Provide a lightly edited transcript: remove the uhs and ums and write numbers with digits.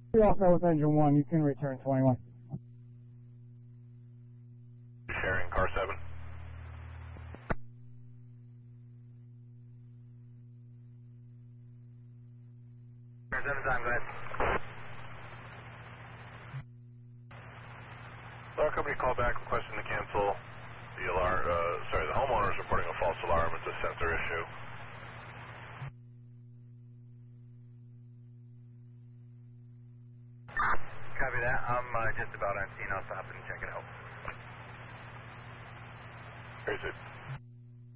You're also with engine 1. You can return 21. Sharing car 7. Car 7 time, go ahead. Our company called back requesting to cancel the alarm. The homeowner is reporting a false alarm. It's a sensor issue. Copy that. I'm just about on scene. I'll stop and check it out. Here's it.